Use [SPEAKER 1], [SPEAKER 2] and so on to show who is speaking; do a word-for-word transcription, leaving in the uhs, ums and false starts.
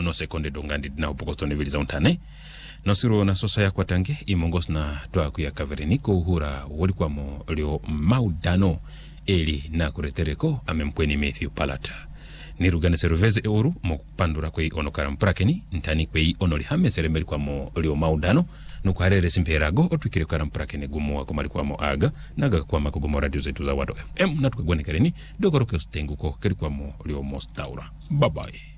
[SPEAKER 1] no sekonde dongandi na upokosto ne viliza untane nosiro na sosa ya kwatange imongos na toa kuya kaveriniko uhura woli kwa mo lio maudano eli na kuretereko amempweni Matthew Palata nirugane seruveze euru mo pandura kwei onokara mprakeni ntani kwei onoli hame seremeli kwa mo lio maudano nukuharere simperago otukire kwa mprakeni gumu wako mali kwa mo aga naga kwa makogomo radio zetu za Wado F M na tukagwane kareni dogoroke ustenguko keri kwa mo lio mostaura. Bye bye.